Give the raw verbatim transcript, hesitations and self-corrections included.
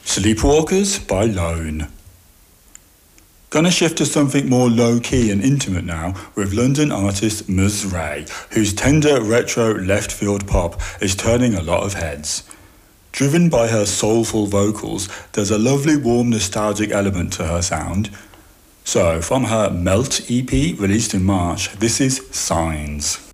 Sleepwalkers by Lone. Gonna shift to something more low-key and intimate now with London artist Muz Ray, whose tender retro left-field pop is turning a lot of heads. Driven by her soulful vocals, there's a lovely warm nostalgic element to her sound. So, from her Melt E P released in March, this is Signs.